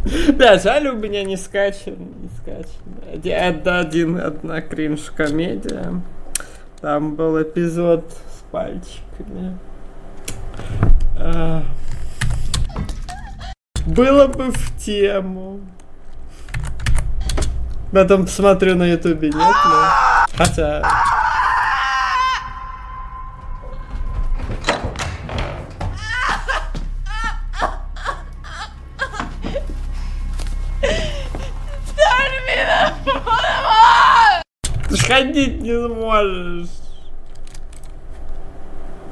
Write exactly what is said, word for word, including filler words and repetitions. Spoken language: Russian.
Да, жаль, у меня не скачан, не скачан. Это один, одна кринж-комедия. Там был эпизод с пальчиками. А... Было бы в тему. Потом посмотрю на ютубе, нет ли? Хотя... Ты ж ходить не можешь.